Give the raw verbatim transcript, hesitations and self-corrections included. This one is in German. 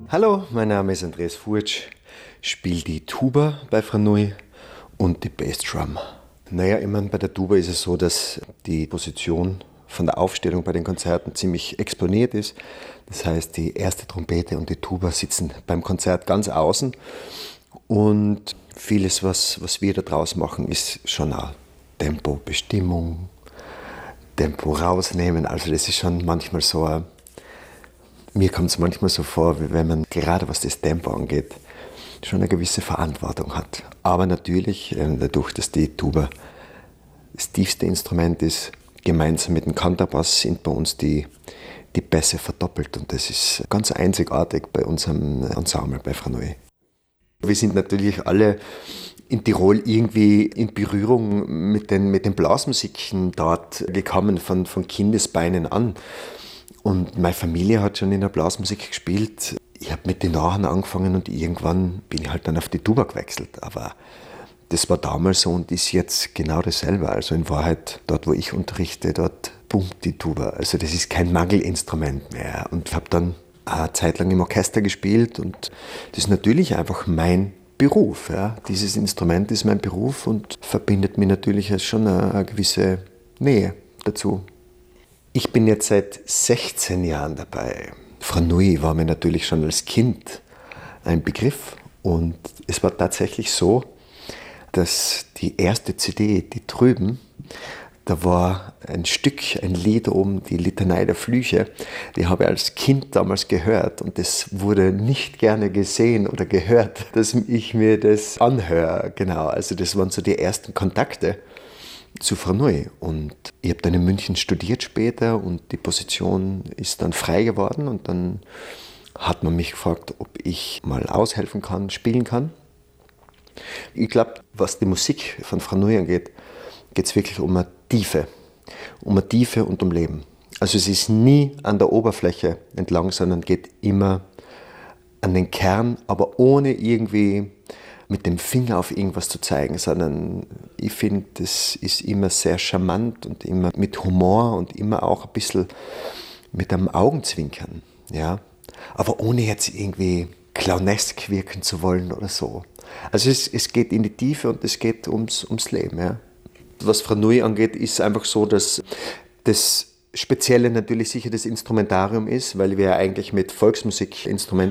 Hallo, mein Name ist Andreas Furtsch, spiele die Tuba bei Franui und die Bassdrum. Naja, ich meine, bei der Tuba ist es so, dass die Position von der Aufstellung bei den Konzerten ziemlich exponiert ist. Das heißt, die erste Trompete und die Tuba sitzen beim Konzert ganz außen und vieles, was, was wir da draus machen, ist schon auch Tempo, Bestimmung, Tempo rausnehmen. Also das ist schon manchmal so ein Mir kommt es manchmal so vor, wie wenn man gerade was das Tempo angeht, schon eine gewisse Verantwortung hat. Aber natürlich, dadurch, dass die Tuba das tiefste Instrument ist, gemeinsam mit dem Kontrabass sind bei uns die, die Bässe verdoppelt. Und das ist ganz einzigartig bei unserem Ensemble bei Franui. Wir sind natürlich alle in Tirol irgendwie in Berührung mit den, mit den Blasmusiken dort gekommen, von, von Kindesbeinen an. Und meine Familie hat schon in der Blasmusik gespielt. Ich habe mit den Nachen angefangen und irgendwann bin ich halt dann auf die Tuba gewechselt. Aber das war damals so und ist jetzt genau dasselbe. Also in Wahrheit, dort wo ich unterrichte, dort pumpt die Tuba. Also das ist kein Mangelinstrument mehr. Und ich habe dann eine Zeit lang im Orchester gespielt und das ist natürlich einfach mein Beruf. Ja. Dieses Instrument ist mein Beruf und verbindet mir natürlich schon eine, eine gewisse Nähe dazu. Ich bin jetzt seit sechzehn Jahren dabei. Franui war mir natürlich schon als Kind ein Begriff und es war tatsächlich so, dass die erste C D, die drüben, da war ein Stück, ein Lied oben, die Litanei der Flüche, die habe ich als Kind damals gehört und das wurde nicht gerne gesehen oder gehört, dass ich mir das anhöre. Genau, also das waren so die ersten Kontakte zu Franui. Und ich habe dann in München studiert später und die Position ist dann frei geworden und dann hat man mich gefragt, ob ich mal aushelfen kann, spielen kann. Ich glaube, was die Musik von Franui angeht, geht es wirklich um eine Tiefe, um eine Tiefe und um Leben. Also es ist nie an der Oberfläche entlang, sondern geht immer an den Kern, aber ohne irgendwie mit dem Finger auf irgendwas zu zeigen, sondern ich finde, das ist immer sehr charmant und immer mit Humor und immer auch ein bisschen mit einem Augenzwinkern, ja, aber ohne jetzt irgendwie clownesk wirken zu wollen oder so. Also es, es geht in die Tiefe und es geht ums, ums Leben, ja. Was Franui angeht, ist einfach so, dass das Spezielle natürlich sicher das Instrumentarium ist, weil wir ja eigentlich mit Volksmusikinstrumenten